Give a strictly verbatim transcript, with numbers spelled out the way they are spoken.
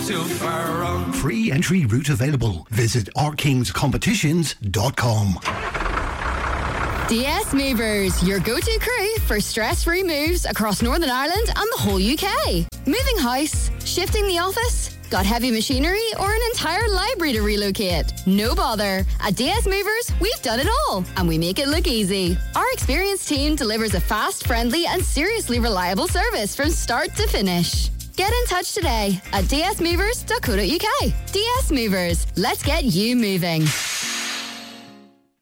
too far wrong. Free entry route available. Visit r kings competitions dot com. D S Movers, your go-to crew for stress-free moves across Northern Ireland and the whole U K. Moving house, shifting the office, got heavy machinery or an entire library to relocate? No bother. At D S Movers, we've done it all and we make it look easy. Our experienced team delivers a fast, friendly and seriously reliable service from start to finish. Get in touch today at d s movers dot co dot u k. D S Movers, let's get you moving.